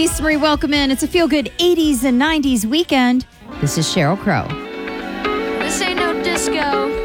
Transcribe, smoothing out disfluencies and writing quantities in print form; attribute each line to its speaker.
Speaker 1: Lisa Marie, welcome in. It's a feel-good 80s and 90s weekend. This is Sheryl Crow.
Speaker 2: This ain't no disco.